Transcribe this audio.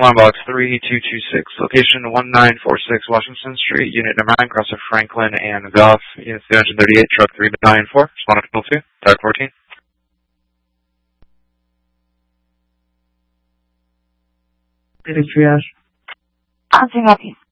Alarm box 3226, location 1946 Washington Street, unit number 9, cross of Franklin and Goff, unit 338, truck 394, respondent to 2, dark 14. Basic triage. Answering copy.